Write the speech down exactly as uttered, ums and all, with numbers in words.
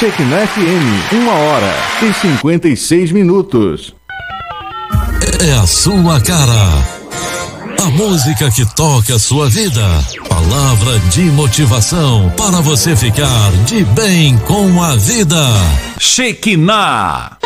Shekinah F M, uma hora e cinquenta e seis minutos. É a sua cara. A música que toca a sua vida. Palavra de motivação para você ficar de bem com a vida. Shekinah.